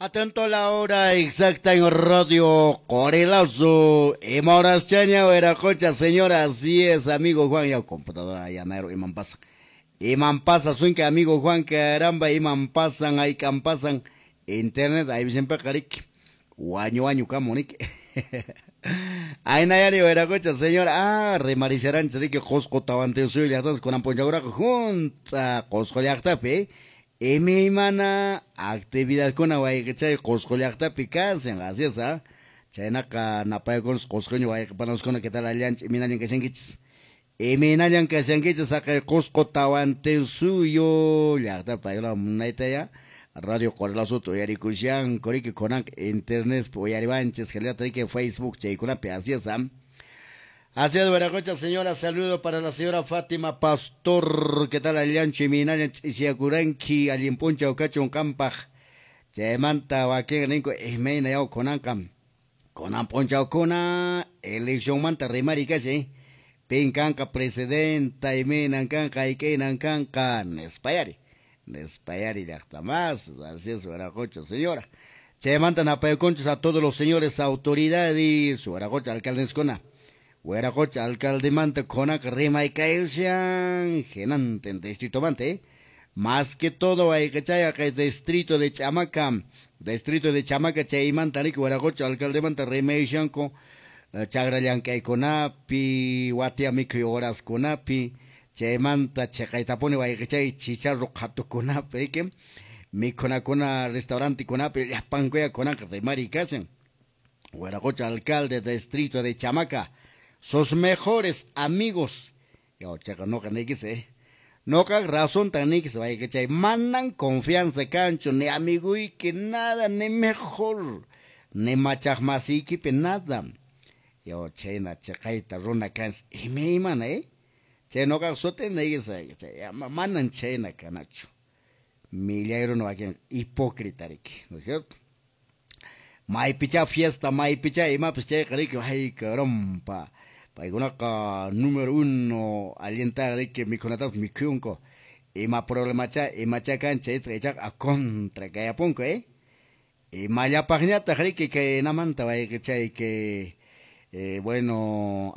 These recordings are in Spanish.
Atento a la hora exacta en Radio Corelazo. Moras Chaña, Veracocha, señora, así es, amigo Juan, ya computadora, ya mero, Iman pasa. Iman pasa, son que amigo Juan, caramba, Iman pasan, ahí can pasan, internet, ahí siempre caric, guaño, camonik. Ahí Nayari, Veracocha, señora, remariciarán, que Cosco Tabante Suy, ya estás con Amponchagura junta, Cosco Yactape. Mi mana actividad con agua que chay coscoleacta picanse así es chayna ka napay con coscoño vaya para nos con que tal alian minayan que sengichis minayan que sengichis saca cosco tawante suyo yacta pa la munaita ya radio Corelazo to yari kushan koriki konak internet po yari banches que le atrique Facebook chay con así es Así es, Veracocha, señora, saludo para la señora Fátima Pastor, ¿qué tal, Alianchi, Minayan, Isiacuranqui, Alimpuncha, Ocacho, Campaj, Chemanta, Vaquén, Rinco, Esmena, Yao, Conancam, Conamponcha, Ocona, elección Manta, Rimarica, ¿sí? Pincanca, presidenta, Imena, Canca, Ikenan, Canca, Nespayari, ya está más, así es, Veracocha, señora. Chemanta, Napayoconchos a todos los señores autoridades, Veracocha, alcaldes Cona. Hueracocha, alcalde manta conac rima y caercian, genante en distrito mante, más que todo hay que chaya que distrito de Chamaca, chay mantanic, hueracocha, alcalde manta rima y chanco, chagralian que conapi, guatia micro horas conapi, chay manta, chacaitapone, hay que chay chicharro capto conapi, que mi conacona restaurante conapi, la pancoya conac rima y casen, hueracocha, alcalde distrito de Chamaca. Sus mejores amigos. Yo, checa, no canequise. No ca razón tanequise, vaya que chay. Mandan confianza, cancho, ni amigo y que nada, ni mejor. Ni machajmasiki, que nada. Yo, chena, checaita, runa cans. Y me iman, Che, no ca sote neguise, chay. Mandan chena, canacho. Millairo no aquí, hipócrita, ¿no es cierto? Mai picha fiesta, mai picha, y más pues che, carico, ay, caramba. Paiguna ka número uno alienta que mi conata mi kyunko y ma problema cha y macha cancha y trecha a contra que apunco y maya pagnata que namanta va que chay que bueno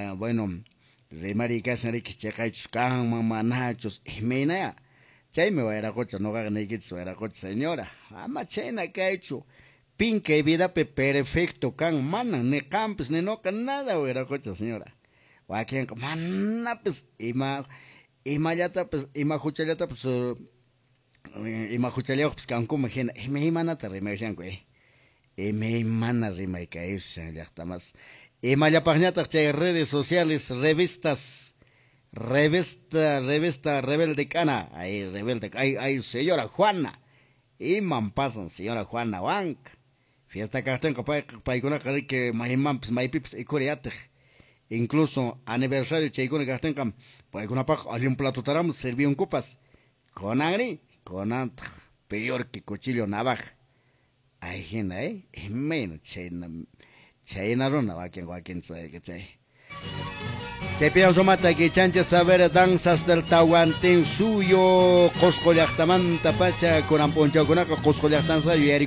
remari casari que checa chuscan mamanachos y mena chay me va a ir a cocha no gagne que se va a ir a cocha señora ama chena que ha hecho Pinque vida perfecto can mana ne campes ne no can nada hubiera cocha señora. Guaquien mana pues ima yata pues ima juchalata pues ima juchaleo pues can como gen me mana te remejan güey. Me mana rima que es ya está más. Ima ya pagnata che redes sociales, revistas revista rebelde cana, ay rebelde ay señora Juana. Iman pasan señora Juana Bank. Fiesta carten pa iguna que mahimam pues maipips y coreate. Incluso aniversario che iguna carten cam pa iguna pa un plato taram servían copas. Con agri, con peor que cuchillo navaja. Ay gena men chena rona waquien sabe que che. Se pienso mata que chancha saber danzas del Tahuantín suyo, coscollachtamanta pacha, con amponcha con aca coscollachtanza y